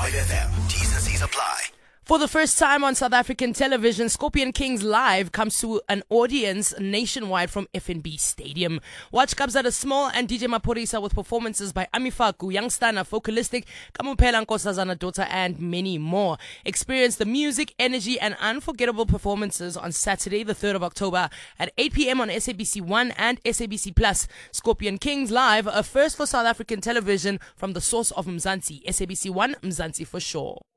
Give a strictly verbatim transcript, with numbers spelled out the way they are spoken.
five F M. T's and C's apply. For the first time on South African television, Scorpion Kings Live comes to an audience nationwide from F N B Stadium. Watch Kabza Small and D J Maphorisa with performances by Amifaku, Youngstana, Focalistic, Kamuphela Nkosazana Daughter, and many more. Experience the music, energy, and unforgettable performances on Saturday, the third of October at eight p.m. on S A B C one and S A B C Plus. Scorpion Kings Live, a first for South African television from the source of Mzansi. S A B C one, Mzansi for sure.